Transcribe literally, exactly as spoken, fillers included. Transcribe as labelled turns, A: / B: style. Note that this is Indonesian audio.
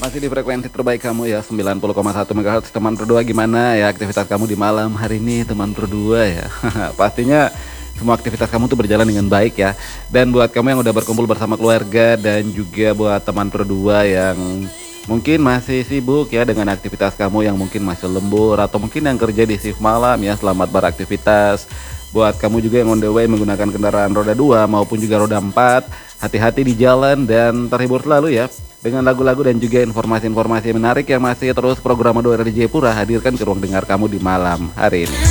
A: Masih di frekuensi terbaik kamu ya, sembilan puluh koma satu megahertz. Teman berdua, gimana ya aktivitas kamu di malam hari ini teman berdua ya? Pastinya semua aktivitas kamu tuh berjalan dengan baik ya. Dan buat kamu yang udah berkumpul bersama keluarga, dan juga buat teman berdua yang mungkin masih sibuk ya dengan aktivitas kamu, yang mungkin masih lembur, atau mungkin yang kerja di shift malam ya, selamat beraktivitas. Buat kamu juga yang on the way menggunakan kendaraan roda dua maupun juga roda empat, hati-hati di jalan dan terhibur selalu ya dengan lagu-lagu dan juga informasi-informasi menarik yang masih terus program Ado R D Jayapura hadirkan ke ruang dengar kamu di malam hari ini.